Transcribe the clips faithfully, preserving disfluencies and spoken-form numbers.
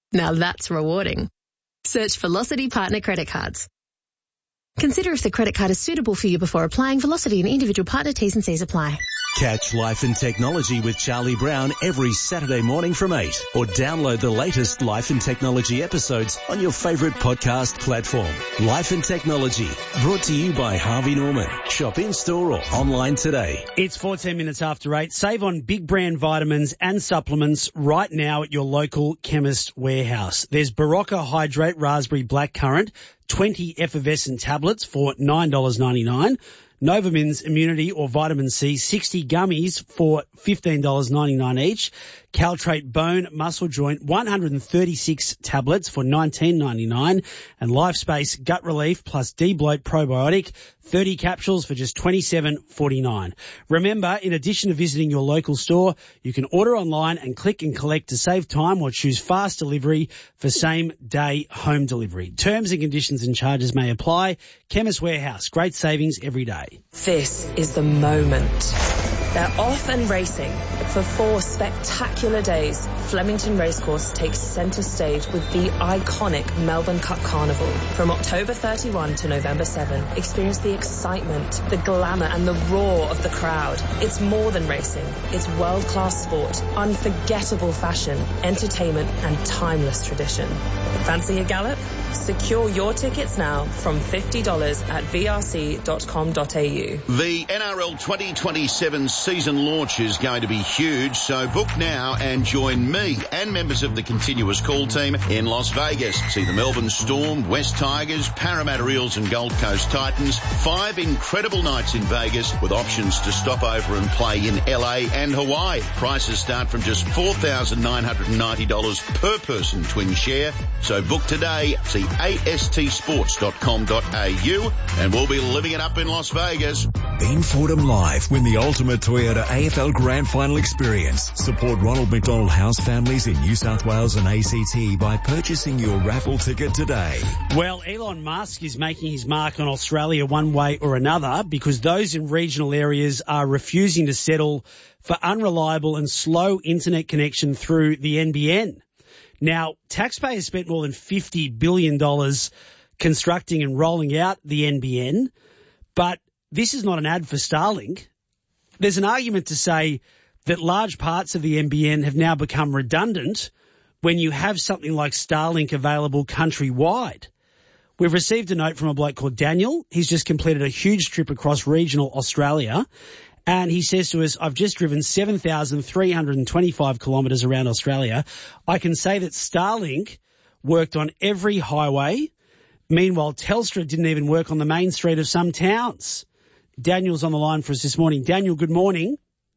Now that's rewarding. Search Velocity Partner Credit Cards. Consider if the credit card is suitable for you before applying. Velocity and individual partner T's and C's apply. Catch Life and Technology with Charlie Brown every Saturday morning from eight, or download the latest Life and Technology episodes on your favourite podcast platform. Life and Technology, brought to you by Harvey Norman. Shop in-store or online today. It's fourteen minutes after eight. Save on big brand vitamins and supplements right now at your local Chemist Warehouse. There's Barocca Hydrate Raspberry Blackcurrant, twenty effervescent tablets for nine dollars ninety-nine. Novamins Immunity or Vitamin C, sixty gummies for fifteen dollars ninety-nine each. Caltrate Bone Muscle Joint, one hundred thirty-six tablets for nineteen ninety-nine. And LifeSpace Gut Relief plus D-Bloat Probiotic, thirty capsules for just twenty-seven forty-nine. Remember, in addition to visiting your local store, you can order online and click and collect to save time, or choose fast delivery for same-day home delivery. Terms and conditions and charges may apply. Chemist Warehouse, great savings every day. This is the moment. They're off and racing. For four spectacular days, Flemington Racecourse takes centre stage with the iconic Melbourne Cup Carnival. From October thirty-first to November seventh, experience the excitement, the glamour and the roar of the crowd. It's more than racing. It's world-class sport, unforgettable fashion, entertainment and timeless tradition. Fancy a gallop? Secure your tickets now from fifty dollars at v r c dot com dot a u. The N R L twenty twenty-seven season launch is going to be huge, so book now and join me and members of the continuous call team in Las Vegas. See the Melbourne Storm, West Tigers, Parramatta Eels and Gold Coast Titans. Five incredible nights in Vegas with options to stop over and play in L A and Hawaii. Prices start from just four thousand nine hundred ninety dollars per person twin share. So book today. See a s t sports dot com dot a u and we'll be living it up in Las Vegas. In Fordham Live, win the ultimate Toyota A F L Grand Final experience. Support Ronald McDonald House families in New South Wales and A C T by purchasing your raffle ticket today. Well, Elon Musk is making his mark on Australia one way or another, because those in regional areas are refusing to settle for unreliable and slow internet connection through the N B N. Now, taxpayers spent more than fifty billion dollars constructing and rolling out the N B N, but this is not an ad for Starlink. There's an argument to say that large parts of the N B N have now become redundant when you have something like Starlink available countrywide. We've received a note from a bloke called Daniel. He's just completed a huge trip across regional Australia. And he says to us, I've just driven seven thousand three hundred twenty-five kilometres around Australia. I can say that Starlink worked on every highway. Meanwhile, Telstra didn't even work on the main street of some towns. Daniel's on the line for us this morning. Daniel, good morning.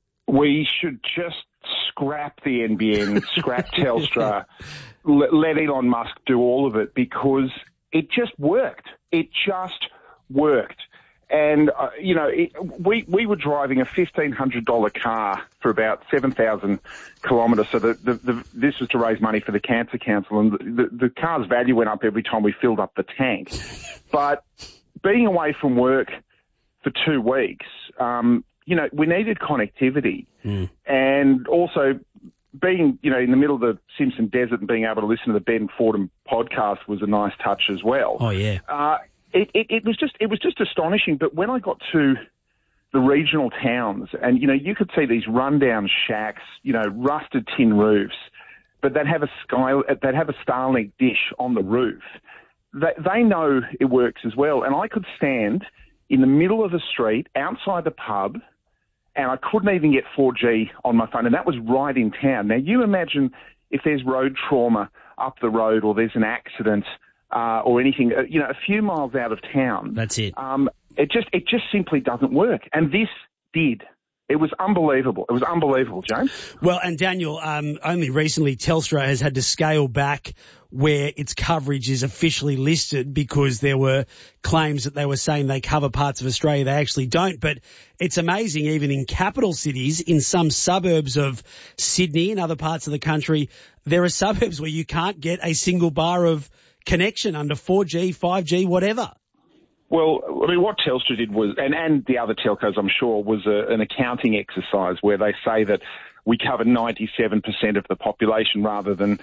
We should just scrap the N B N, scrap Telstra, let, let Elon Musk do all of it, because it just worked. It just worked. And, uh, you know, it, we, we were driving a fifteen hundred dollars car for about seven thousand kilometres. So the, the, the, this was to raise money for the Cancer Council. And the, the, the car's value went up every time we filled up the tank. But being away from work for two weeks, um, you know, we needed connectivity. Mm. And also being, you know, in the middle of the Simpson Desert and being able to listen to the Ben Fordham podcast was a nice touch as well. Oh, yeah. Uh, It, it, it was just it was just astonishing. But when I got to the regional towns, and you know, you could see these rundown shacks, you know, rusted tin roofs, but they'd have a sky, they'd have a Starlink dish on the roof. They, they know it works as well. And I could stand in the middle of the street outside the pub, and I couldn't even get four G on my phone, and that was right in town. Now you imagine if there's road trauma up the road, or there's an accident. Uh, or anything, uh, you know, a few miles out of town. That's it. Um, it just, it just simply doesn't work. And this did. It was unbelievable. It was unbelievable, James. Well, and Daniel, um, only recently Telstra has had to scale back where its coverage is officially listed, because there were claims that they were saying they cover parts of Australia they actually don't. But it's amazing, even in capital cities, in some suburbs of Sydney and other parts of the country, there are suburbs where you can't get a single bar of connection under four G, five G, whatever. Well, I mean, what Telstra did was, and, and the other telcos, I'm sure, was a, an accounting exercise where they say that we cover ninety-seven percent of the population rather than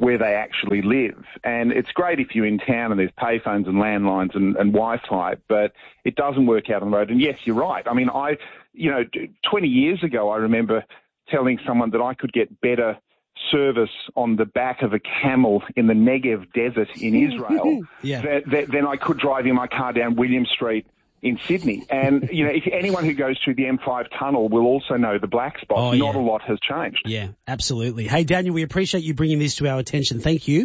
where they actually live. And it's great if you're in town and there's payphones and landlines and, and Wi-Fi, but it doesn't work out on the road. And yes, you're right. I mean, I, you know, twenty years ago, I remember telling someone that I could get better service on the back of a camel in the Negev desert in Israel yeah. that, that, than I could driving my car down William Street in Sydney. And, you know, if anyone who goes through the M five tunnel will also know the black spot. Oh, Not yeah. a lot has changed. Yeah, absolutely. Hey, Daniel, we appreciate you bringing this to our attention. Thank you.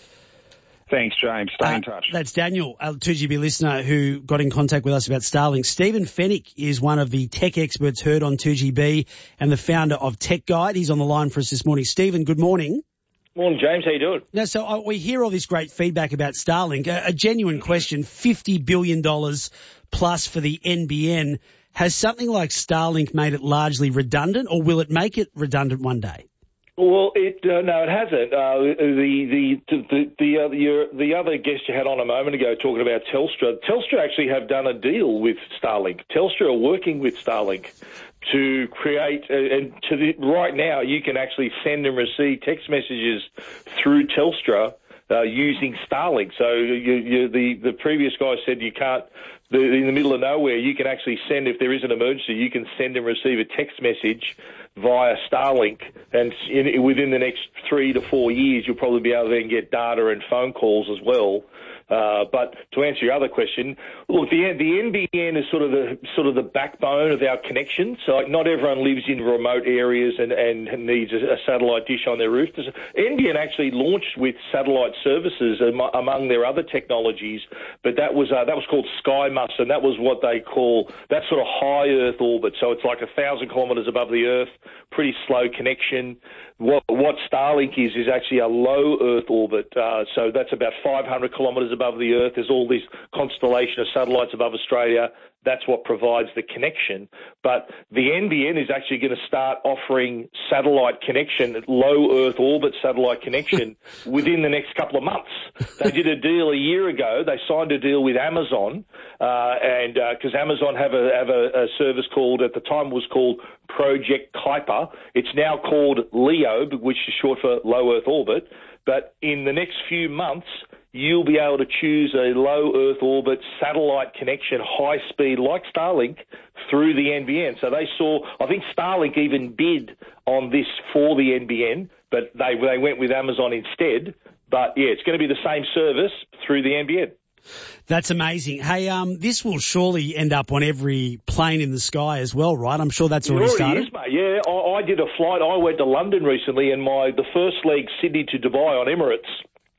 Thanks, James. Stay Uh, in touch. That's Daniel, a two G B listener who got in contact with us about Starlink. Stephen Fennick is one of the tech experts heard on two G B and the founder of Tech Guide. He's on the line for us this morning. Stephen, good morning. Morning, James. How you doing? Now, so uh, we hear all this great feedback about Starlink. A, a genuine question, fifty billion dollars plus for the N B N. Has something like Starlink made it largely redundant, or will it make it redundant one day? Well, it uh, no, it hasn't. Uh, the the the the, uh, your, the other guest you had on a moment ago talking about Telstra. Telstra actually have done a deal with Starlink. Telstra are working with Starlink to create, uh, and to the, right now you can actually send and receive text messages through Telstra uh, using Starlink. So you, you, the the previous guy said you can't. The, in the middle of nowhere, you can actually send, if there is an emergency, you can send and receive a text message via Starlink, and in, within the next three to four years, you'll probably be able to then get data and phone calls as well. Uh, but to answer your other question, look, the, the N B N is sort of the sort of the backbone of our connection. So like, not everyone lives in remote areas and, and needs a, a satellite dish on their roof. N B N actually launched with satellite services among their other technologies, but that was uh, that was called SkyMus, and that was what they call that sort of high Earth orbit. So it's like a thousand kilometres above the Earth, pretty slow connection. What, what Starlink is is actually a low Earth orbit, uh, so that's about five hundred kilometres above the Earth. There's all this constellation of satellites above Australia. That's what provides the connection. But the N B N is actually going to start offering satellite connection, low Earth orbit satellite connection within the next couple of months. They did a deal a year ago. They signed a deal with Amazon, uh, and because uh, Amazon have a have a, a service called, at the time was called Project Kuiper. It's now called LEO, which is short for low Earth orbit. But in the next few months, you'll be able to choose a low Earth orbit satellite connection, high speed, like Starlink, through the N B N. So they saw, I think Starlink even bid on this for the N B N, but they they went with Amazon instead. But yeah, it's going to be the same service through the N B N. That's amazing. Hey, um, this will surely end up on every plane in the sky as well, right? I'm sure that's already, already started. Is, mate. Yeah, I, I did a flight. I went to London recently, and my the first leg Sydney to Dubai on Emirates,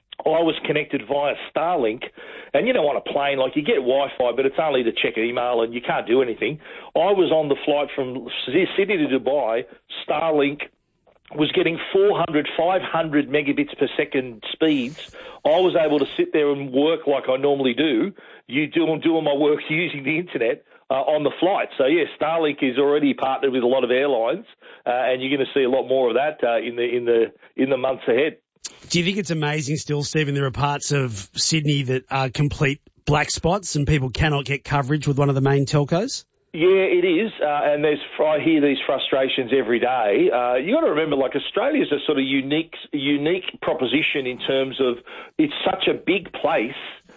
I was connected via Starlink. And you know, on a plane, like, you get Wi-Fi, but it's only to check email and you can't do anything. I was on the flight from Sydney to Dubai. Starlink was getting four hundred, five hundred megabits per second speeds. I was able to sit there and work like I normally do. You do, I'm doing my work using the internet uh, on the flight. So yeah, Starlink is already partnered with a lot of airlines, uh, and you're going to see a lot more of that uh, in the in the in the months ahead. Do you think it's amazing still, Stephen, there are parts of Sydney that are complete black spots and people cannot get coverage with one of the main telcos? Yeah, it is, uh, and there's I hear these frustrations every day. Uh, you got to remember, like, Australia's a sort of unique, unique proposition in terms of it's such a big place,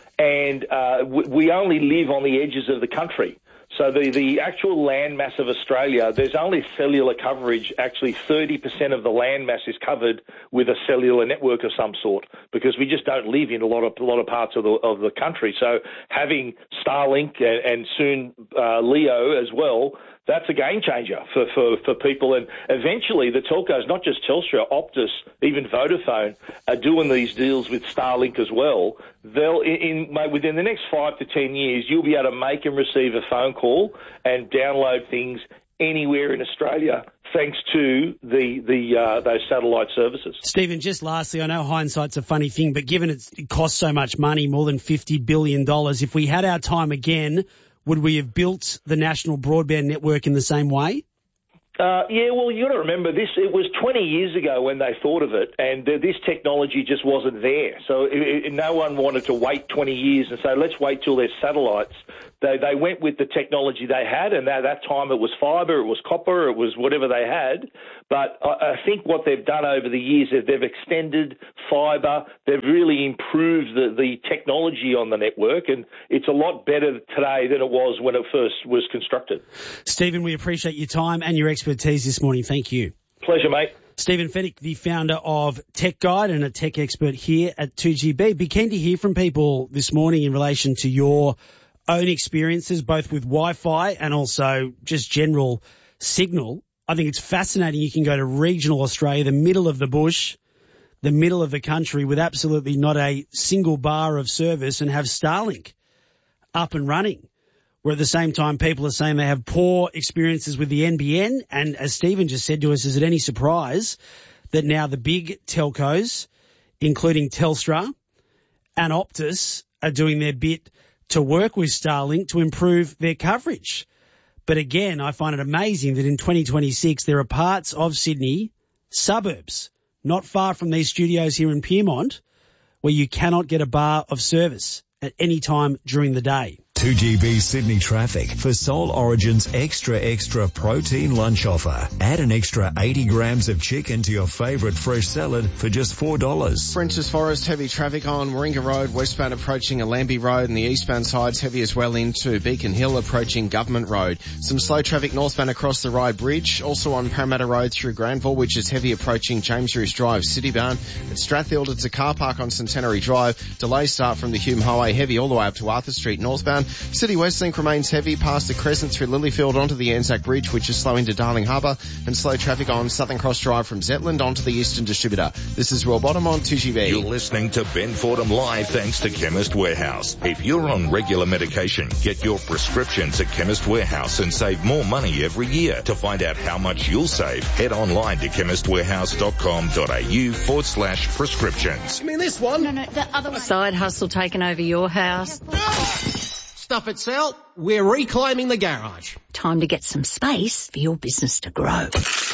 and uh, we only live on the edges of the country. So the, the actual land mass of Australia, there's only cellular coverage. Actually, thirty percent of the land mass is covered with a cellular network of some sort, because we just don't live in a lot of a lot of parts of the of the country. So having Starlink and, and soon uh, LEO as well, that's a game changer for, for, for people. And eventually the telcos, not just Telstra, Optus, even Vodafone, are doing these deals with Starlink as well. They'll, in, in within the next five to ten years, you'll be able to make and receive a phone call and download things anywhere in Australia, thanks to the the uh, those satellite services. Stephen, just lastly, I know hindsight's a funny thing, but given it's, it costs so much money, more than fifty billion dollars, if we had our time again, would we have built the national broadband network in the same way? Uh, yeah, well, you got to remember this. It was twenty years ago when they thought of it, and uh, this technology just wasn't there. So it, it, no one wanted to wait twenty years and say, let's wait till there's satellites. They they went with the technology they had, and at that time it was fibre, it was copper, it was whatever they had. But I, I think what they've done over the years is they've extended fibre, they've really improved the, the technology on the network, and it's a lot better today than it was when it first was constructed. Stephen, we appreciate your time and your expertise this morning. Thank you. Pleasure, mate. Stephen Fennick, the founder of Tech Guide and a tech expert here at two G B. Be keen to hear from people this morning in relation to your own experiences, both with Wi-Fi and also just general signal. I think it's fascinating. You can go to regional Australia, the middle of the bush, the middle of the country, with absolutely not a single bar of service, and have Starlink up and running. Where at the same time people are saying they have poor experiences with the N B N. And as Stephen just said to us, is it any surprise that now the big telcos, including Telstra and Optus, are doing their bit to work with Starlink to improve their coverage? But again, I find it amazing that in twenty twenty-six there are parts of Sydney, suburbs, not far from these studios here in Pyrmont, where you cannot get a bar of service at any time during the day. two G B Sydney traffic for Soul Origin's Extra Extra Protein Lunch Offer. Add an extra eighty grams of chicken to your favourite fresh salad for just four dollars. French's Forest, heavy traffic on Warringah Road, westbound approaching Alambie Road, and the eastbound side's heavy as well into Beacon Hill approaching Government Road. Some slow traffic northbound across the Rye Bridge, also on Parramatta Road through Granville, which is heavy approaching James Rees Drive citybound. At Strathfield, it's a car park on Centenary Drive. Delays start from the Hume Highway, heavy all the way up to Arthur Street northbound. City West Link remains heavy past the Crescent through Lilyfield onto the Anzac Bridge, which is slow into Darling Harbour, and slow traffic on Southern Cross Drive from Zetland onto the Eastern Distributor. This is Roy Bottom on two G B. You're listening to Ben Fordham Live thanks to Chemist Warehouse. If you're on regular medication, get your prescriptions at Chemist Warehouse and save more money every year. To find out how much you'll save, head online to chemistwarehouse.com.au forward slash prescriptions. You mean this one? No, no, the other one. Side hustle taken over your house. Stuff it, Sal. We're reclaiming the garage. Time to get some space for your business to grow.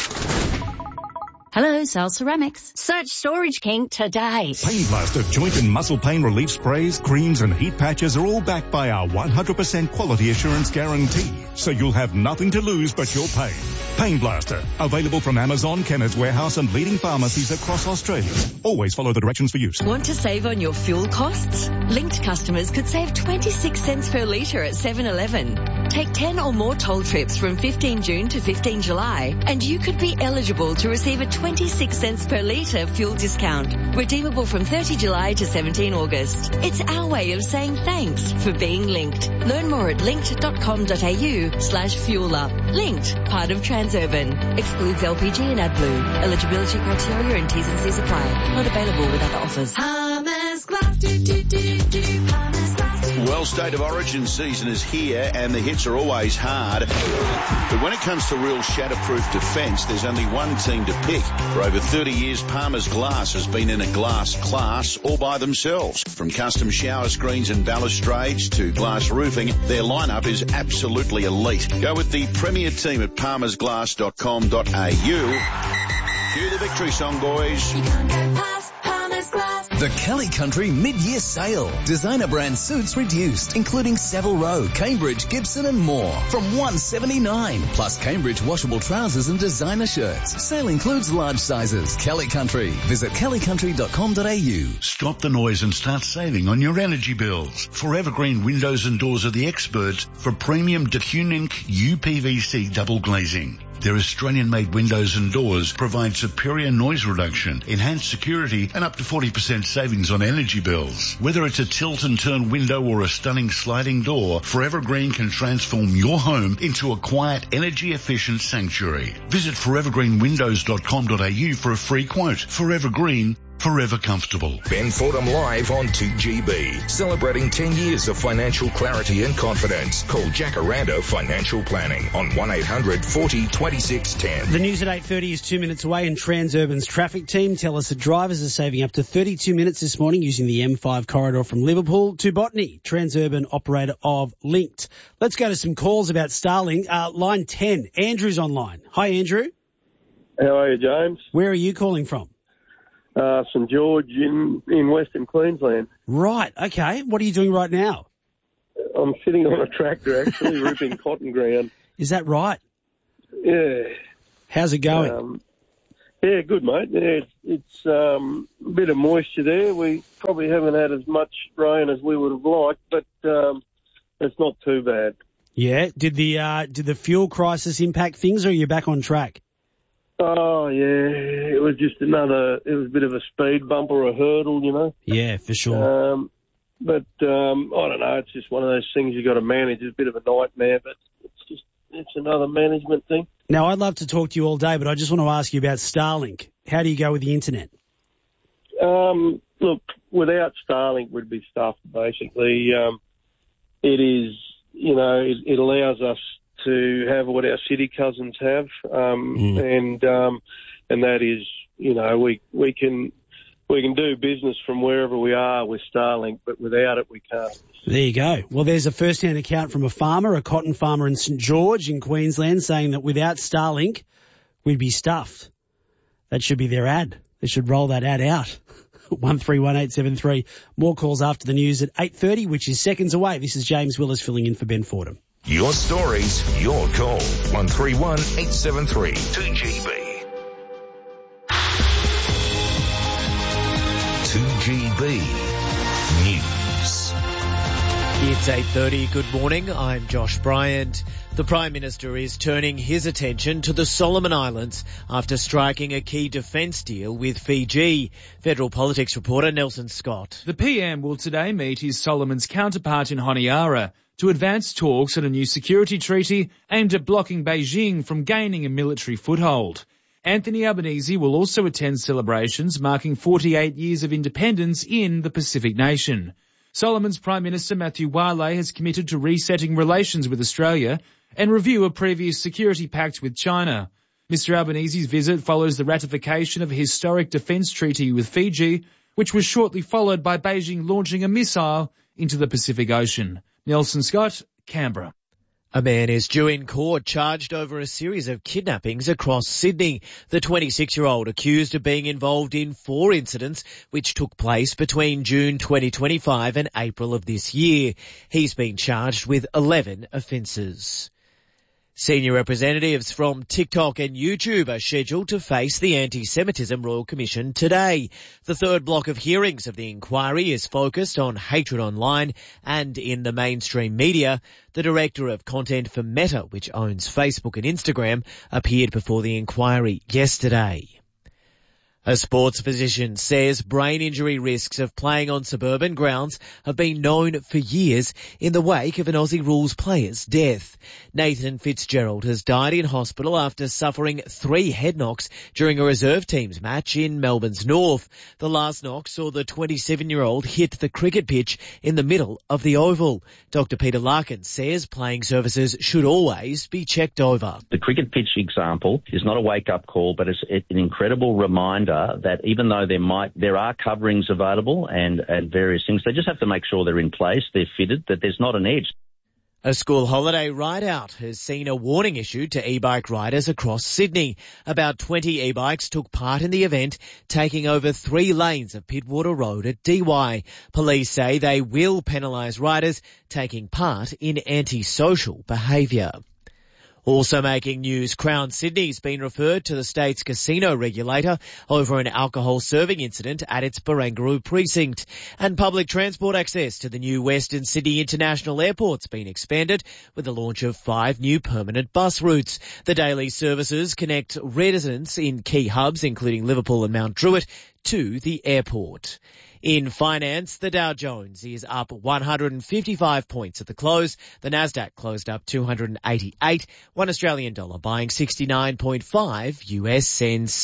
Hello, Sal Ceramics. Search Storage King today. Pain Blaster joint and muscle pain relief sprays, creams and heat patches are all backed by our one hundred percent quality assurance guarantee. So you'll have nothing to lose but your pain. Pain Blaster. Available from Amazon, Chemist Warehouse and leading pharmacies across Australia. Always follow the directions for use. Want to save on your fuel costs? Linked customers could save twenty-six cents per litre at seven eleven. Take ten or more toll trips from fifteenth June to fifteenth July and you could be eligible to receive a twenty-six cents per litre fuel discount. Redeemable from thirtieth July to seventeenth August. It's our way of saying thanks for being linked. Learn more at linked.com.au slash fuel up. Linked, part of Transurban. Excludes L P G and AdBlue. Eligibility criteria and T's and C's apply. Not available with other offers. Palmer's Glass, do, do, do, do, Palmer's Glass, do. Well, State of Origin season is here and the hits are always hard. But when it comes to real shatterproof defence, there's only one team to pick. For over thirty years, Palmer's Glass has been in a glass class all by themselves. From custom shower screens and balustrades to glass roofing, their lineup is absolutely elite. Go with the premier team at palmers glass dot com dot a u. Cue the victory song, boys. You can't go past Palmer's Glass. The Kelly Country Mid-Year Sale. Designer brand suits reduced, including Savile Row, Cambridge, Gibson and more. From one seventy-nine. Plus Cambridge washable trousers and designer shirts. Sale includes large sizes. Kelly Country. Visit kelly country dot com dot a u. Stop the noise and start saving on your energy bills. Forever Green Windows and Doors are the experts for premium Decunink U P V C double glazing. Their Australian-made windows and doors provide superior noise reduction, enhanced security, and up to forty percent savings on energy bills. Whether it's a tilt and turn window or a stunning sliding door, Forever Green can transform your home into a quiet, energy-efficient sanctuary. Visit forever green windows dot com dot a u for a free quote. Forever Green, Forever comfortable. Ben Fordham Live on two G B. Celebrating ten years of financial clarity and confidence. Call Jacaranda Financial Planning on one eight hundred forty twenty-six ten. The news at eight thirty is two minutes away, and Transurban's traffic team tell us that drivers are saving up to thirty-two minutes this morning using the M five corridor from Liverpool to Botany. Transurban operator of Linked. Let's go to some calls about Starlink. Uh, line ten, Andrew's online. Hi, Andrew. How are you, James? Where are you calling from? Uh, St George in, in Western Queensland. Right, okay. What are you doing right now? I'm sitting on a tractor, actually, ripping cotton ground. Is that right? Yeah. How's it going? Um, yeah, good, mate. Yeah, it's it's um, a bit of moisture there. We probably haven't had as much rain as we would have liked, but um, it's not too bad. Yeah. Did the uh, did the fuel crisis impact things, or are you back on track? Oh, yeah, it was just another, it was a bit of a speed bump or a hurdle, you know. Yeah, for sure. Um, but, um, I don't know, it's just one of those things you got to manage. It's a bit of a nightmare, but it's just, it's another management thing. Now, I'd love to talk to you all day, but I just want to ask you about Starlink. How do you go with the internet? Um, look, without Starlink, we'd be stuffed, basically. Um, it is, you know, it, it allows us to have what our city cousins have, um, mm. and um, and that is, you know, we we can we can do business from wherever we are with Starlink, but without it, we can't. There you go. Well, there's a first-hand account from a farmer, a cotton farmer in St George in Queensland, saying that without Starlink, we'd be stuffed. That should be their ad. They should roll that ad out. one three one eight seven three. More calls after the news at eight thirty, which is seconds away. This is James Willis filling in for Ben Fordham. Your stories, your call. one three one eight seven three two G B. two G B News. It's eight thirty. Good morning. I'm Josh Bryant. The Prime Minister is turning his attention to the Solomon Islands after striking a key defence deal with Fiji. Federal politics reporter Nelson Scott. The P M will today meet his Solomon's counterpart in Honiara to advance talks on a new security treaty aimed at blocking Beijing from gaining a military foothold. Anthony Albanese will also attend celebrations marking forty-eight years of independence in the Pacific nation. Solomon's Prime Minister Matthew Wale has committed to resetting relations with Australia and review a previous security pact with China. Mister Albanese's visit follows the ratification of a historic defence treaty with Fiji, which was shortly followed by Beijing launching a missile into the Pacific Ocean. Nelson Scott, Canberra. A man is due in court charged over a series of kidnappings across Sydney. The twenty-six-year-old accused of being involved in four incidents which took place between June twenty twenty-five and April of this year. He's been charged with eleven offences. Senior representatives from TikTok and YouTube are scheduled to face the Anti-Semitism Royal Commission today. The third block of hearings of the inquiry is focused on hatred online and in the mainstream media. The director of content for Meta, which owns Facebook and Instagram, appeared before the inquiry yesterday. A sports physician says brain injury risks of playing on suburban grounds have been known for years in the wake of an Aussie Rules player's death. Nathan Fitzgerald has died in hospital after suffering three head knocks during a reserve team's match in Melbourne's north. The last knock saw the twenty-seven-year-old hit the cricket pitch in the middle of the oval. Doctor Peter Larkin says playing surfaces should always be checked over. The cricket pitch example is not a wake-up call, but it's an incredible reminder that even though there might, there are coverings available and, and various things, they just have to make sure they're in place, they're fitted, that there's not an edge. A school holiday ride-out has seen a warning issued to e-bike riders across Sydney. About twenty e-bikes took part in the event, taking over three lanes of Pittwater Road at D Y. Police say they will penalise riders taking part in antisocial behaviour. Also making news, Crown Sydney's been referred to the state's casino regulator over an alcohol serving incident at its Barangaroo precinct. And public transport access to the new Western Sydney International Airport's been expanded with the launch of five new permanent bus routes. The daily services connect residents in key hubs, including Liverpool and Mount Druitt, to the airport. In finance, the Dow Jones is up one hundred fifty-five points at the close. The Nasdaq closed up two hundred eighty-eight, one Australian dollar buying sixty-nine point five U S cents.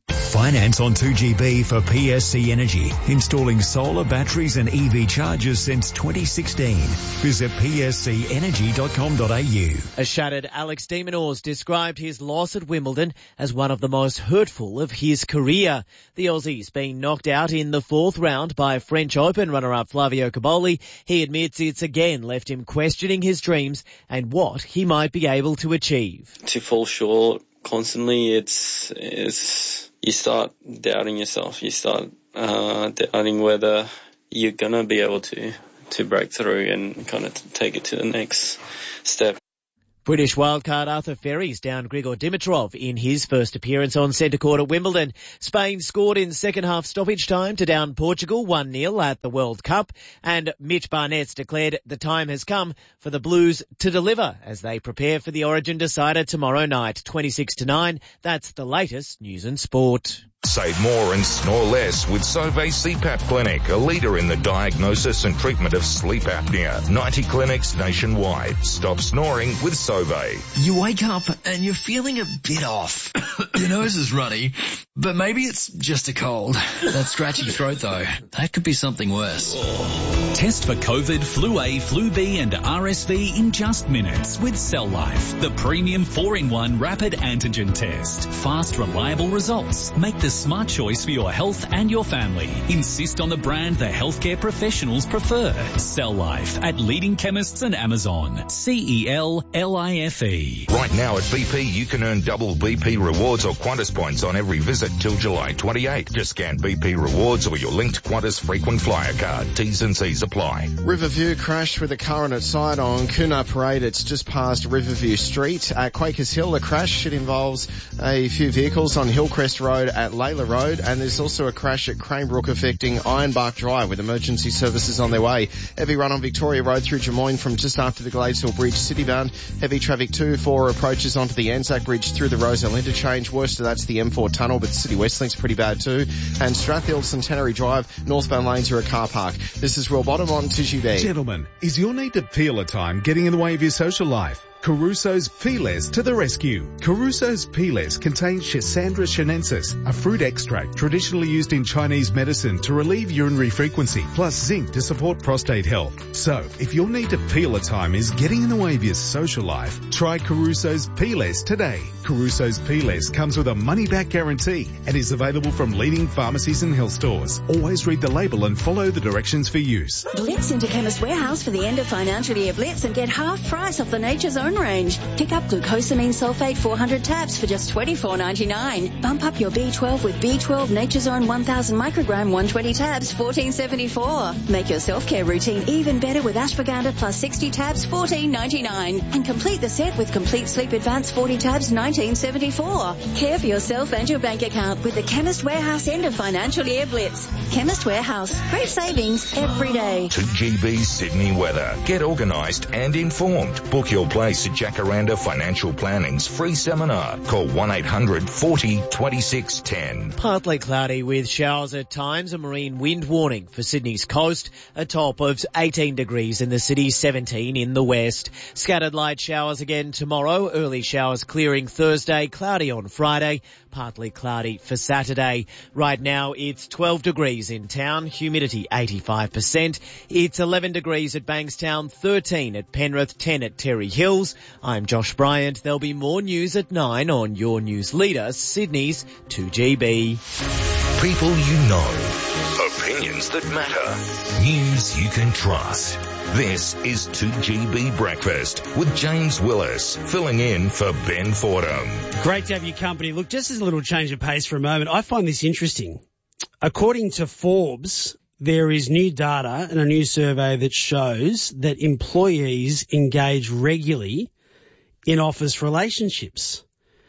Finance on two G B for P S C Energy, installing solar batteries and E V chargers since twenty sixteen. Visit p s c energy dot com dot a u. A shattered Alex de Minaur described his loss at Wimbledon as one of the most hurtful of his career. The Aussie's been knocked out in the fourth round by French Open runner-up Flavio Cobolli. He admits it's again left him questioning his dreams and what he might be able to achieve. To fall short constantly, it's, it's you start doubting yourself. You start uh, doubting whether you're going to be able to, to break through and kind of take it to the next step. British wildcard Arthur Ferries downed Grigor Dimitrov in his first appearance on centre court at Wimbledon. Spain scored in second half stoppage time to down Portugal one nil at the World Cup, and Mitch Barnett's declared the time has come for the Blues to deliver as they prepare for the Origin decider tomorrow night, twenty-six to nine. That's the latest news and sport. Save more and snore less with Sauvé C PAP Clinic, a leader in the diagnosis and treatment of sleep apnea. ninety clinics nationwide. Stop snoring with Sauvé. You wake up and you're feeling a bit off. Your nose is runny, but maybe it's just a cold. That scratchy throat though, that could be something worse. Test for COVID, Flu A, Flu B and R S V in just minutes with Cell Life, the premium four in one rapid antigen test. Fast, reliable results. Make the smart choice for your health and your family. Insist on the brand the healthcare professionals prefer. Cell Life at leading chemists and Amazon. C E L L I F E. Right now at B P, you can earn double B P rewards or Qantas points on every visit till July twenty-eighth. Just scan B P rewards or your linked Qantas frequent flyer card. T's and C's apply. Riverview crashed with a car on its side on Coonaw Parade. It's just past Riverview Street. At Quakers Hill, a crash. It involves a few vehicles on Hillcrest Road at Layla Road, and there's also a crash at Cranebrook affecting Ironbark Drive with emergency services on their way. Heavy run on Victoria Road through Jemoyne from just after the Gladesville Bridge citybound. Heavy traffic too for approaches onto the Anzac Bridge through the Roselle interchange. Worst of that's the M four tunnel, but City West Link's pretty bad too. And Strathfield Centenary Drive, northbound lanes are a car park. This is Will Bottom on two G B. Gentlemen, is your need to peel a time getting in the way of your social life? Caruso's Peelers to the rescue. Caruso's Peelers contains Schisandra chinensis, a fruit extract traditionally used in Chinese medicine to relieve urinary frequency, plus zinc to support prostate health. So, if your need to peel a time is getting in the way of your social life, try Caruso's Peelers today. Caruso's Peelers comes with a money-back guarantee and is available from leading pharmacies and health stores. Always read the label and follow the directions for use. Blitz into Chemist Warehouse for the end of financial year Blitz and get half price off the Nature's Own range. Pick up glucosamine sulfate four hundred tabs for just twenty-four ninety-nine. Bump up your B twelve with B twelve Nature's Own one thousand microgram one hundred twenty tabs, fourteen seventy-four. Make your self-care routine even better with ashwagandha plus sixty tabs, fourteen ninety-nine. And complete the set with Complete Sleep Advance forty tabs, nineteen seventy-four. Care for yourself and your bank account with the Chemist Warehouse end of financial year Blitz. Chemist Warehouse. Great savings every day. two G B Sydney weather. Get organised and informed. Book your place at Jacaranda Financial Planning's free seminar. Call one eight hundred forty twenty-six ten. Partly cloudy with showers at times, a marine wind warning for Sydney's coast, a top of eighteen degrees in the city, seventeen in the west. Scattered light showers again tomorrow, early showers clearing Thursday, cloudy on Friday, partly cloudy for Saturday. Right now it's twelve degrees in town, humidity eighty-five percent. It's eleven degrees at Bankstown, thirteen at Penrith, ten at Terry Hills. I'm Josh Bryant. There'll be more news at nine on your news leader, Sydney's two G B. People you know. Opinions that matter. News you can trust. This is two G B Breakfast with James Willis, filling in for Ben Fordham. Great to have your company. Look, just as a little change of pace for a moment, I find this interesting. According to Forbes, there is new data and a new survey that shows that employees engage regularly in office relationships.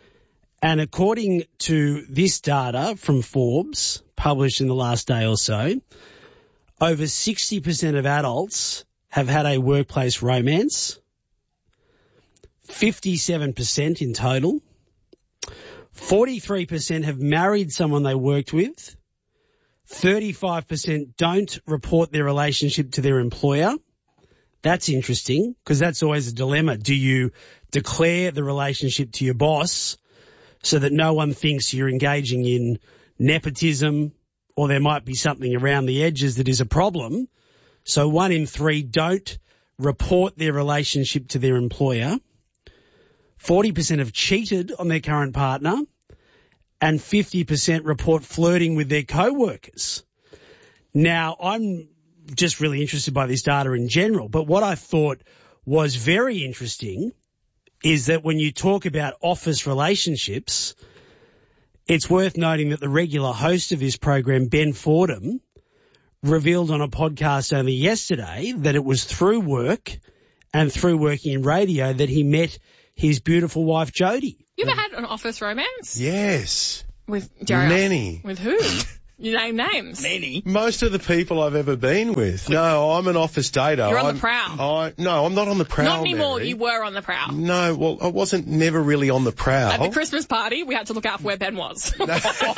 And according to this data from Forbes, published in the last day or so, over sixty percent of adults have had a workplace romance, fifty-seven percent in total, forty-three percent have married someone they worked with, thirty-five percent don't report their relationship to their employer. That's interesting because that's always a dilemma. Do you declare the relationship to your boss so that no one thinks you're engaging in nepotism or there might be something around the edges that is a problem. So one in three don't report their relationship to their employer. forty percent have cheated on their current partner, and fifty percent report flirting with their co-workers. Now, I'm just really interested by this data in general, but what I thought was very interesting is that when you talk about office relationships, it's worth noting that the regular host of this program, Ben Fordham, revealed on a podcast only yesterday that it was through work and through working in radio that he met his beautiful wife, Jodie. You ever had an office romance? Yes. With Jerry? Many. With who? You name names. Many. Most of the people I've ever been with. No, I'm an office dater. You're on I'm, the prowl. I, no, I'm not on the prowl, Not anymore. Mary. You were on the prowl. No, well, I wasn't never really on the prowl. At the Christmas party, we had to look out for where Ben was. No,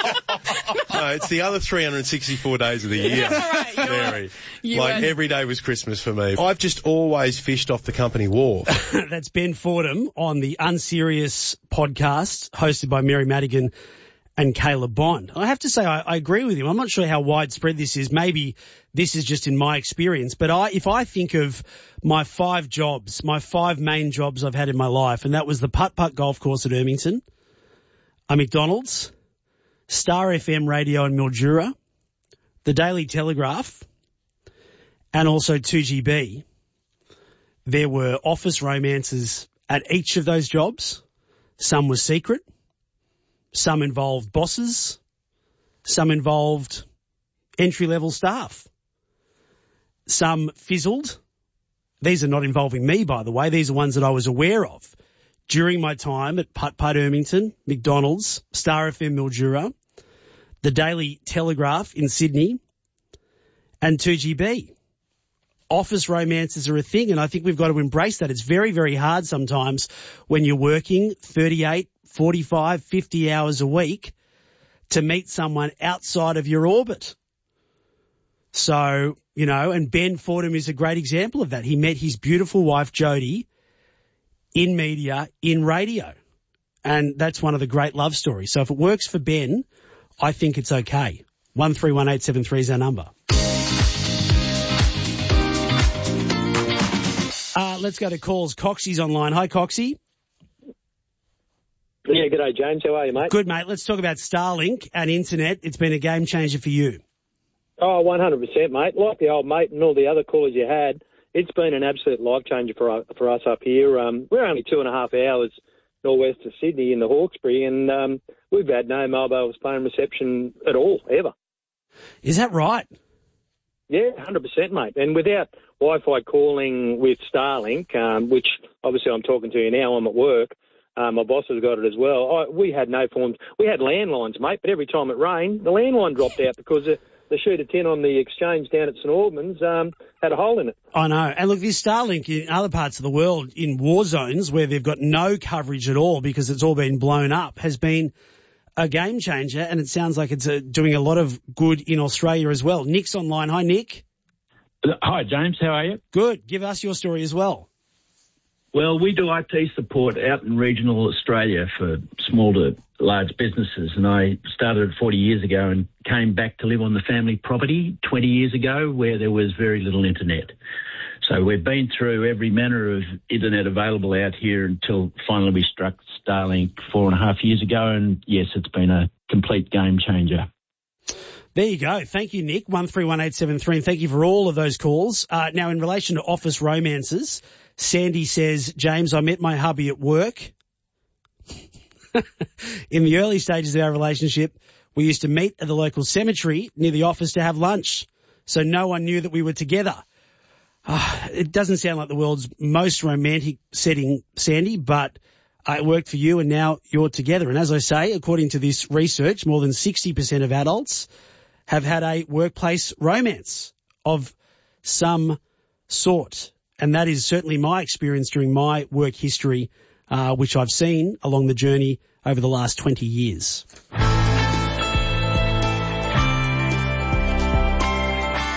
it's the other three hundred sixty-four days of the year, right, Mary. you Like, were- every day was Christmas for me. I've just always fished off the company wharf. That's Ben Fordham on the Unserious podcast hosted by Mary Madigan and Caleb Bond. I have to say, I, I agree with him. I'm not sure how widespread this is. Maybe this is just in my experience. But I, if I think of my five jobs, my five main jobs I've had in my life, and that was the Putt Putt Golf Course at Ermington, a McDonald's, Star F M Radio in Mildura, the Daily Telegraph, and also two G B. There were office romances at each of those jobs. Some were secret. Some involved bosses. Some involved entry-level staff. Some fizzled. These are not involving me, by the way. These are ones that I was aware of during my time at Putt Putt Ermington, McDonald's, Star F M Mildura, the Daily Telegraph in Sydney, and two G B. Office romances are a thing, and I think we've got to embrace that. It's very, very hard sometimes when you're working thirty-eight, forty-five, fifty hours a week to meet someone outside of your orbit. So, you know, and Ben Fordham is a great example of that. He met his beautiful wife, Jodie, in media, in radio. And that's one of the great love stories. So if it works for Ben, I think it's okay. one three one eight seven three is our number. Uh, let's go to calls. Coxie's online. Hi, Coxie. Yeah, g'day, James. How are you, mate? Good, mate. Let's talk about Starlink and internet. It's been a game changer for you. Oh, one hundred percent, mate. Like the old mate and all the other callers you had, it's been an absolute life changer for, for us up here. Um, we're only two and a half hours northwest of Sydney in the Hawkesbury, and um, we've had no mobile phone reception at all, ever. Is that right? Yeah, one hundred percent, mate. And without Wi-Fi calling with Starlink, um, which obviously I'm talking to you now, I'm at work, um, my boss has got it as well, I, we had no forms. We had landlines, mate, but every time it rained, the landline dropped out because the, the sheet of tin on the exchange down at St Albans um, had a hole in it. I know. And look, this Starlink in other parts of the world, in war zones where they've got no coverage at all because it's all been blown up, has been a game changer, and it sounds like it's uh, doing a lot of good in Australia as well. Nick's online. Hi, Nick. Hi, James. How are you? Good. Give us your story as well. Well, we do I T support out in regional Australia for small to large businesses, and I started forty years ago and came back to live on the family property twenty years ago where there was very little internet. So we've been through every manner of internet available out here until finally we struck Starlink four and a half years ago, and yes, it's been a complete game changer. There you go. Thank you, Nick. one three one eight seven three, and thank you for all of those calls. Uh, now, in relation to office romances, Sandy says, James, I met my hubby at work. In the early stages of our relationship, we used to meet at the local cemetery near the office to have lunch, so no one knew that we were together. Uh, it doesn't sound like the world's most romantic setting, Sandy, but uh, it worked for you and now you're together. And as I say, according to this research, more than sixty percent of adults have had a workplace romance of some sort. And that is certainly my experience during my work history, uh, which I've seen along the journey over the last twenty years.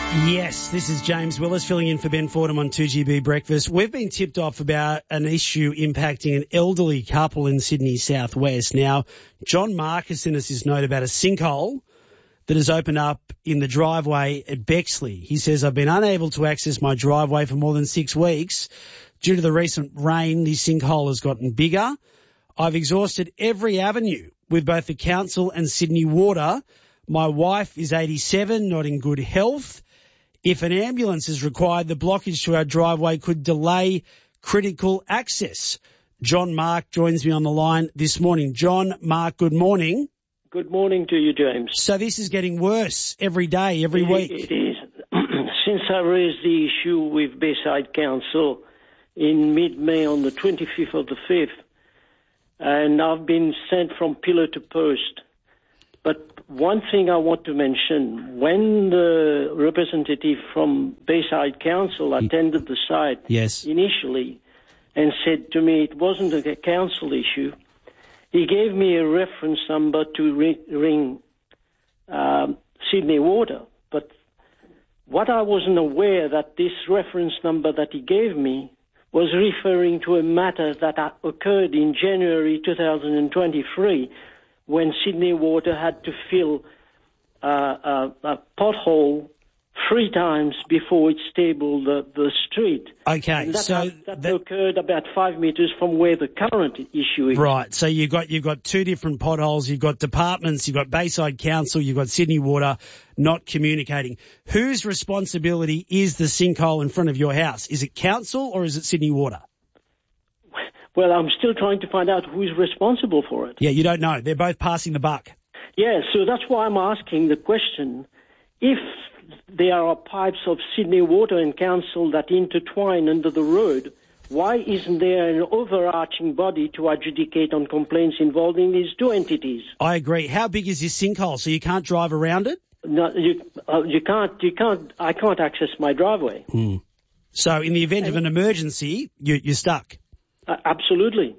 Yes, this is James Willis filling in for Ben Fordham on two G B Breakfast. We've been tipped off about an issue impacting an elderly couple in Sydney southwest. Now, John Mark has sent us his note about a sinkhole that has opened up in the driveway at Bexley. He says, I've been unable to access my driveway for more than six weeks. Due to the recent rain, the sinkhole has gotten bigger. I've exhausted every avenue with both the council and Sydney Water. My wife is eighty-seven, not in good health. If an ambulance is required, the blockage to our driveway could delay critical access. John Mark joins me on the line this morning. John Mark, good morning. Good morning to you, James. So this is getting worse every day, every it, week. It is. Since I raised the issue with Bayside Council in mid-May on the twenty-fifth of the fifth, and I've been sent from pillar to post. But one thing I want to mention, when the representative from Bayside Council attended the site yes. initially and said to me it wasn't a council issue, he gave me a reference number to ring, ring um, Sydney Water. But what I wasn't aware that this reference number that he gave me was referring to a matter that occurred in January two thousand twenty-three, when Sydney Water had to fill uh, a, a pothole three times before it stabled the, the street. Okay, and that, so had, that, that occurred about five metres from where the current issue is. Right, so you've got you've got two different potholes. You've got departments. You've got Bayside Council. You've got Sydney Water not communicating. Whose responsibility is the sinkhole in front of your house? Is it council or is it Sydney Water? Well, I'm still trying to find out who's responsible for it. Yeah, you don't know. They're both passing the buck. Yeah, so that's why I'm asking the question. If there are pipes of Sydney Water and Council that intertwine under the road, why isn't there an overarching body to adjudicate on complaints involving these two entities? I agree. How big is this sinkhole? So you can't drive around it? No, you, uh, you can't, you can't, I can't access my driveway. Hmm. So in the event of an emergency, you, you're stuck? Uh, absolutely.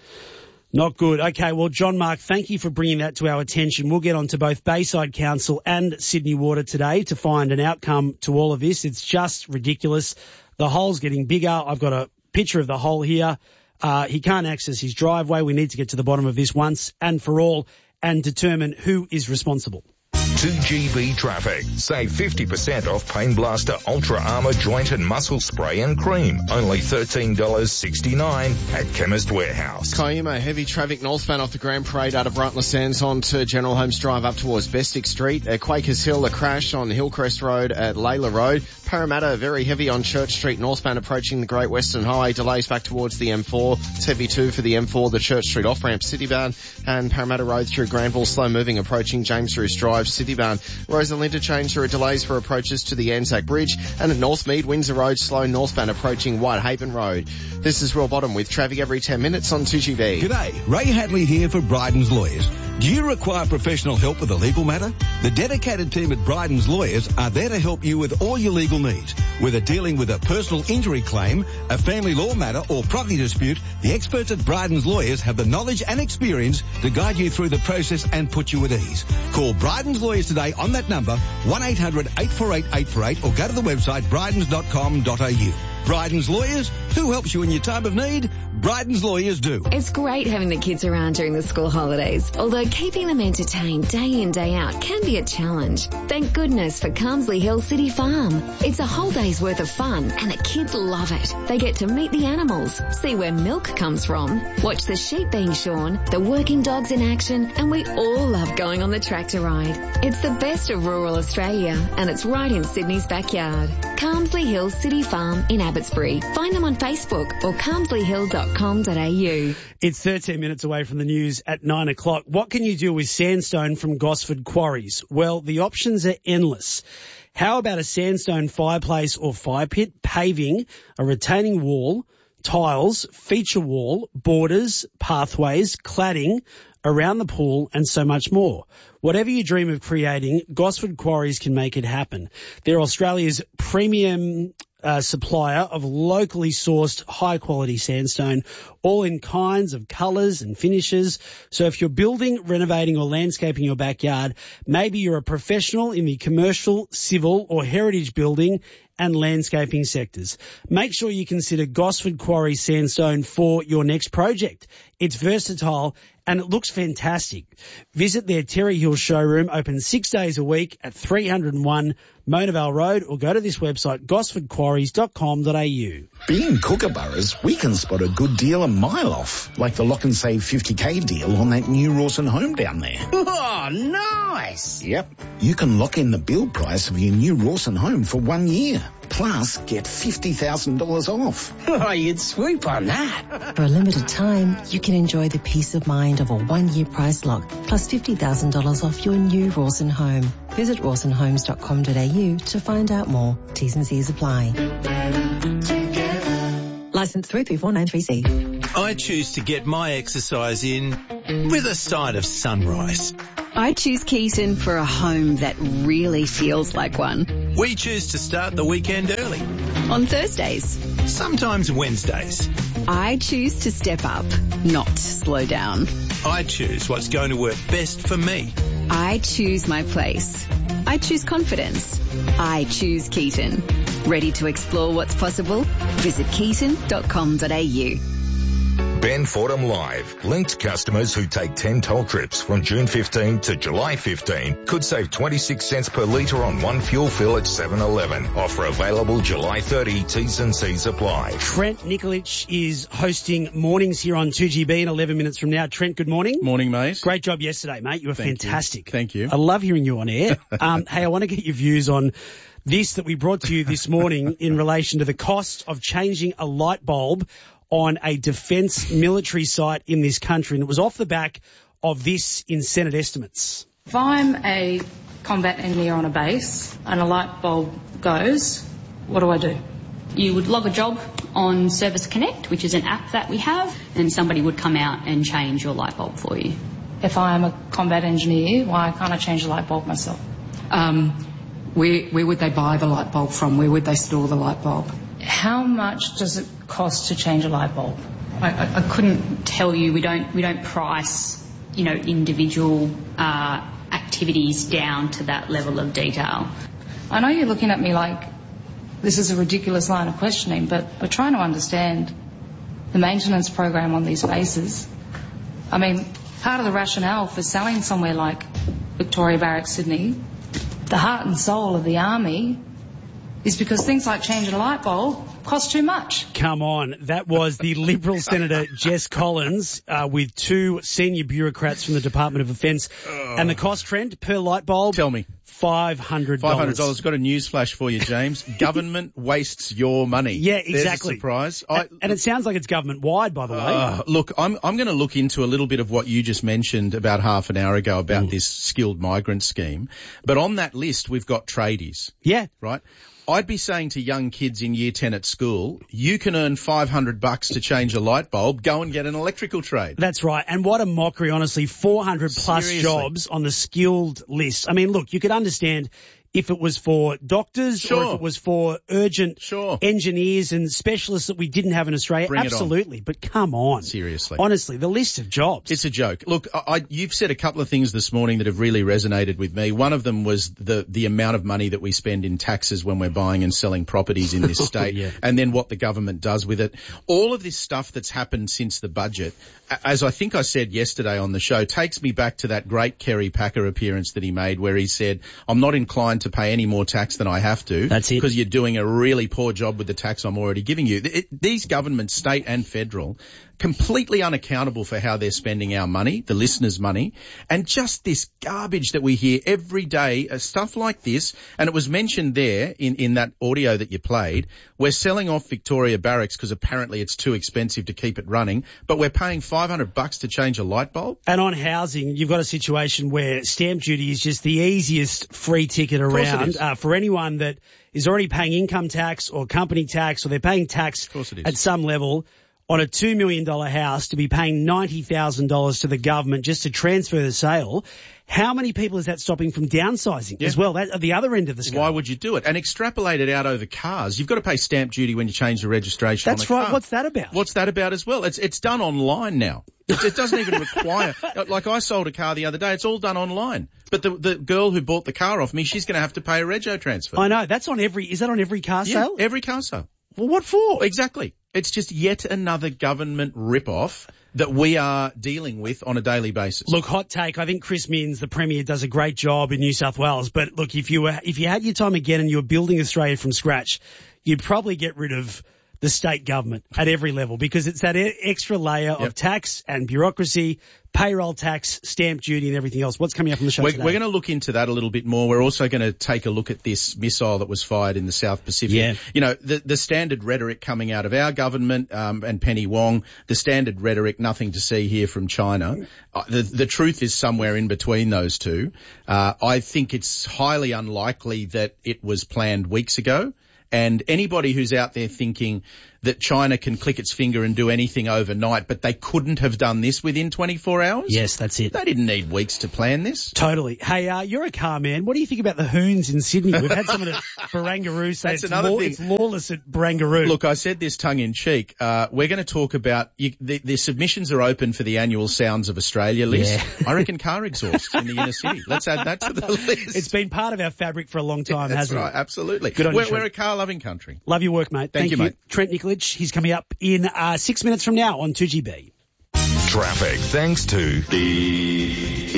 Not good. Okay, well, John Mark, thank you for bringing that to our attention. We'll get on to both Bayside Council and Sydney Water today to find an outcome to all of this. It's just ridiculous. The hole's getting bigger. I've got a picture of the hole here. Uh, he can't access his driveway. We need to get to the bottom of this once and for all and determine who is responsible. two G B Traffic. Save fifty percent off Pain Blaster Ultra Armour Joint and Muscle Spray and Cream. Only thirteen dollars sixty-nine at Chemist Warehouse. Kiama, heavy traffic northbound off the Grand Parade out of Brightler Sands onto General Holmes Drive up towards Bestick Street. At Quakers Hill, a crash on Hillcrest Road at Layla Road. Parramatta, very heavy on Church Street northbound approaching the Great Western Highway. Delays back towards the M four. It's heavy too for the M four, the Church Street off-ramp citybound. And Parramatta Road through Granville, slow moving approaching James Roos Drive citybound. Roseland Interchange, there are delays for approaches to the Anzac Bridge. And at Northmead, Windsor Road, slow northbound approaching Whitehaven Road. This is Royal Bottom with traffic every ten minutes on two G B. G'day, Ray Hadley here for Bryden's Lawyers. Do you require professional help with a legal matter? The dedicated team at Bryden's Lawyers are there to help you with all your legal needs. Whether dealing with a personal injury claim, a family law matter or property dispute, the experts at Bryden's Lawyers have the knowledge and experience to guide you through the process and put you at ease. Call Bryden's Lawyers today on that number, one eight hundred eight four eight eight four eight, or go to the website brydens dot com dot a u. Bryden's Lawyers, who helps you in your time of need? Bryden's Lawyers do. It's great having the kids around during the school holidays, although keeping them entertained day in, day out can be a challenge. Thank goodness for Carmsley Hill City Farm. It's a whole day's worth of fun and the kids love it. They get to meet the animals, see where milk comes from, watch the sheep being shorn, the working dogs in action, and we all love going on the tractor ride. It's the best of rural Australia and it's right in Sydney's backyard. Carmsley Hill City Farm in Abbotsbury. Find them on Facebook or carmsley hill dot com dot a u. It's thirteen minutes away from the news at nine o'clock. What can you do with sandstone from Gosford Quarries? Well, the options are endless. How about a sandstone fireplace or fire pit, paving, a retaining wall, tiles, feature wall, borders, pathways, cladding around the pool and so much more. Whatever you dream of creating, Gosford Quarries can make it happen. They're Australia's premium uh, supplier of locally sourced high-quality sandstone, all in kinds of colours and finishes. So if you're building, renovating or landscaping your backyard, maybe you're a professional in the commercial, civil or heritage building and landscaping sectors, make sure you consider Gosford Quarry Sandstone for your next project. It's versatile and it looks fantastic. Visit their Terry Hill showroom, open six days a week at three oh one Mona Vale Road, or go to this website, gosford quarries dot com dot a u. Being Kookaburras, we can spot a good deal a mile off, like the Lock and Save fifty K deal on that new Rawson home down there. Oh, nice! Yep. You can lock in the build price of your new Rawson home for one year. Plus, get fifty thousand dollars off. Oh, you'd swoop on that. For a limited time, you can enjoy the peace of mind of a one-year price lock, plus fifty thousand dollars off your new Rawson home. Visit rawson homes dot com dot a u to find out more. T's and C's apply. Licence three three four nine three C. I choose to get my exercise in with a side of sunrise. I choose Keaton for a home that really feels like one. We choose to start the weekend early. On Thursdays. Sometimes Wednesdays. I choose to step up, not slow down. I choose what's going to work best for me. I choose my place. I choose confidence. I choose Keaton. Ready to explore what's possible? Visit keaton dot com dot a u. Ben Fordham Live. Linked customers who take ten toll trips from June fifteenth to July fifteenth could save twenty-six cents per litre on one fuel fill at seven eleven. Offer available July thirtieth. T's and C's apply. Trent Nikolic is hosting mornings here on two G B in eleven minutes from now. Trent, good morning. Morning, mate. Great job yesterday, mate. You were Thank fantastic. You. Thank you. I love hearing you on air. um, hey, I want to get your views on this that we brought to you this morning in relation to the cost of changing a light bulb on a defence military site in this country. And it was off the back of this in Senate estimates. If I'm a combat engineer on a base and a light bulb goes, what do I do? You would log a job on Service Connect, which is an app that we have, and somebody would come out and change your light bulb for you. If I am a combat engineer, why can't I change the light bulb myself? Um, where, where would they buy the light bulb from? Where would they store the light bulb? How much does it cost to change a light bulb? I, I, I couldn't tell you. We don't we don't price, you know, individual uh, activities down to that level of detail. I know you're looking at me like this is a ridiculous line of questioning, but we're trying to understand the maintenance program on these bases. I mean, part of the rationale for selling somewhere like Victoria Barracks, Sydney, the heart and soul of the Army, is because things like changing a light bulb cost too much. Come on. That was the Liberal Senator Jess Collins uh, with two senior bureaucrats from the Department of Defence. Uh, and the cost trend per light bulb? Tell me. five hundred dollars. five hundred dollars. Got a news flash for you, James. Government wastes your money. Yeah, exactly. There's a surprise. And, I, and it sounds like it's government-wide, by the way. Uh, look, I'm, I'm going to look into a little bit of what you just mentioned about half an hour ago about Ooh. this skilled migrant scheme. But on that list, we've got tradies. Yeah. Right? I'd be saying to young kids in year ten at school, you can earn five hundred bucks to change a light bulb, go and get an electrical trade. That's right. And what a mockery, honestly, four hundred plus Seriously. jobs on the skilled list. I mean, look, you could understand if it was for doctors sure. or if it was for urgent sure. engineers and specialists that we didn't have in Australia. Bring Absolutely. But come on. Seriously. Honestly, the list of jobs. It's a joke. Look, I, I, you've said a couple of things this morning that have really resonated with me. One of them was the, the amount of money that we spend in taxes when we're buying and selling properties in this state yeah. and then what the government does with it. All of this stuff that's happened since the budget, as I think I said yesterday on the show, takes me back to that great Kerry Packer appearance that he made where he said, I'm not inclined to pay any more tax than I have to. That's it. Because you're doing a really poor job with the tax I'm already giving you. It, these governments, state and federal, completely unaccountable for how they're spending our money, the listeners' money, and just this garbage that we hear every day, uh, stuff like this, and it was mentioned there in, in that audio that you played, we're selling off Victoria Barracks because apparently it's too expensive to keep it running, but we're paying five hundred bucks to change a light bulb? And on housing, you've got a situation where stamp duty is just the easiest free ticket around uh, for anyone that is already paying income tax or company tax or they're paying tax at some level. on a two million dollars house to be paying ninety thousand dollars to the government just to transfer the sale, how many people is that stopping from downsizing Yeah. as well? That at the other end of the scale. Why would you do it? And extrapolate it out over cars. You've got to pay stamp duty when you change the registration That's on a right. car. What's that about? What's that about as well? It's it's done online now. It, it doesn't even require, like I sold a car the other day, it's all done online. But the the girl who bought the car off me, she's going to have to pay a rego transfer. I know. That's on every, is that on every car Yeah, sale? every car sale. Well, what for? Exactly. It's just yet another government rip-off that we are dealing with on a daily basis. Look, hot take. I think Chris Minns, the Premier, does a great job in New South Wales. But look, if you were, if you had your time again and you were building Australia from scratch, you'd probably get rid of the state government at every level because it's that e- extra layer Yep. of tax and bureaucracy, payroll tax, stamp duty and everything else. What's coming up on the show We're, today? we're going to look into that a little bit more. We're also going to take a look at this missile that was fired in the South Pacific. Yeah. You know, the, the standard rhetoric coming out of our government um, and Penny Wong, the standard rhetoric, nothing to see here from China. Uh, the, the truth is somewhere in between those two. Uh, I think it's highly unlikely that it was planned weeks ago. And anybody who's out there thinking that China can click its finger and do anything overnight, but they couldn't have done this within twenty-four hours? Yes, that's it. They didn't need weeks to plan this. Totally. Hey, uh, you're a car man. What do you think about the Hoons in Sydney? We've had someone at Barangaroo say That's it's, another law, thing. it's lawless at Barangaroo. Look, I said this tongue in cheek. Uh, we're going to talk about you, the, the submissions are open for the annual Sounds of Australia list. Yeah. I reckon car exhaust in the inner city. Let's add that to the list. It's been part of our fabric for a long time, That's hasn't right, it? absolutely. Good on you, we're, Trent. we're a car loving country. Love your work, mate. Thank you, mate. Trent Nicolich, he's coming up in uh, six minutes from now on two G B. Traffic thanks to the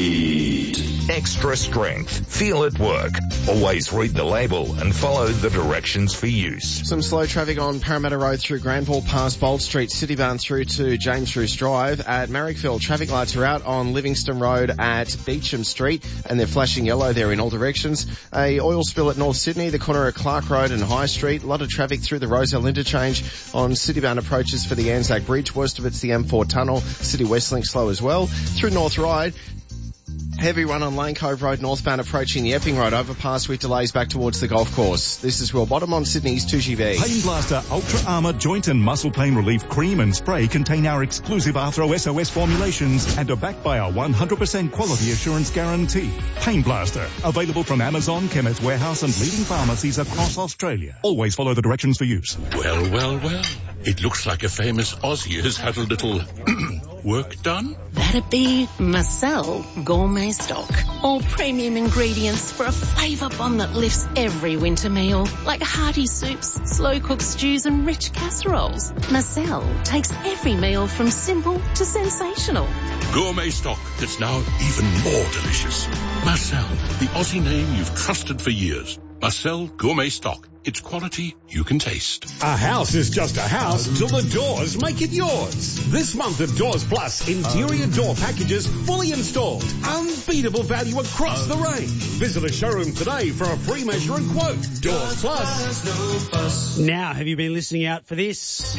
Heat. Extra strength. Feel it work. Always read the label and follow the directions for use. Some slow traffic on Parramatta Road through Granville past Bold Street, Citybound through to James Roos Drive. At Marrickville, traffic lights are out on Livingston Road at Beecham Street and they're flashing yellow there in all directions. A oil spill at North Sydney, the corner of Clark Road and High Street. A lot of traffic through the Rozelle interchange on Citybound approaches for the Anzac Bridge. Worst of it's the M four tunnel. City Westlink slow as well. Through North Ryde, heavy run on Lane Cove Road northbound approaching the Epping Road overpass with delays back towards the golf course. This is Will Bottom on Sydney's two G B. Pain Blaster Ultra Armour Joint and Muscle Pain Relief Cream and Spray contain our exclusive Arthro S O S formulations and are backed by our one hundred percent quality assurance guarantee. Pain Blaster, available from Amazon, Chemist Warehouse and leading pharmacies across Australia. Always follow the directions for use. Well, well, well. It looks like a famous Aussie has had a little work done. That'd be Marcel Gourmet Stock. All premium ingredients for a flavour bomb that lifts every winter meal, like hearty soups, slow-cooked stews and rich casseroles. Marcel takes every meal from simple to sensational. Gourmet stock that's now even more delicious. Marcel, the Aussie name you've trusted for years. Marcel Gourmet Stock. It's quality you can taste. A house is just a house till the doors make it yours. This month at Doors Plus, interior door packages fully installed. Unbeatable value across the range. Visit a showroom today for a free measure and quote. Doors Plus. Now, have you been listening out for this?